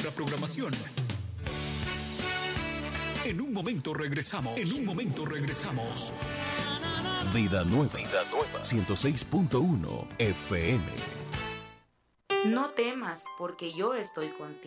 nuestra programación. En un momento regresamos. Vida Nueva, 106.1 FM. No temas, porque yo estoy contigo.